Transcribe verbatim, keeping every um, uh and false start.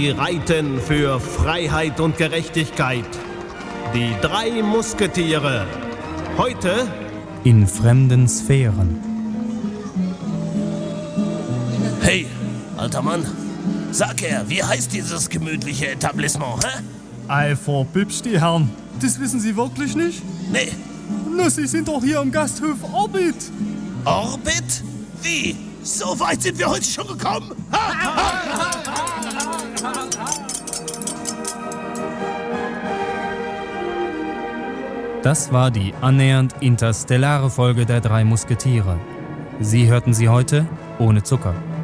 Sie reiten für Freiheit und Gerechtigkeit. Die drei Musketiere. Heute in fremden Sphären. Hey, alter Mann, sag er, wie heißt dieses gemütliche Etablissement, hä? Ei, verbiebst die Herren. Das wissen Sie wirklich nicht? Nee. Na, Sie sind doch hier am Gasthof Orbit. Orbit? Wie? So weit sind wir heute schon gekommen? Das war die annähernd interstellare Folge der drei Musketiere. Sie hörten sie heute ohne Zucker.